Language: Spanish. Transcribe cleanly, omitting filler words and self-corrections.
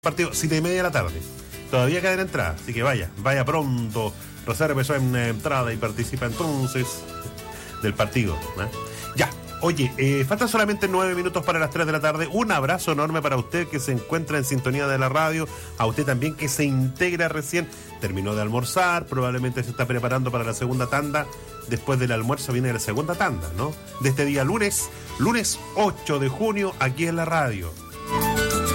Partido 7:30 de la tarde. Todavía queda en entrada, así que vaya pronto, reserve su entrada y participa entonces del partido, ¿eh? Ya, oye, faltan solamente 9 minutos para las 3 de la tarde. Un abrazo enorme para usted que se encuentra en sintonía de la radio, a usted también que se integra recién, terminó de almorzar, probablemente se está preparando para la segunda tanda. Después del almuerzo viene la segunda tanda, ¿no? De este día lunes 8 de junio, aquí en la radio.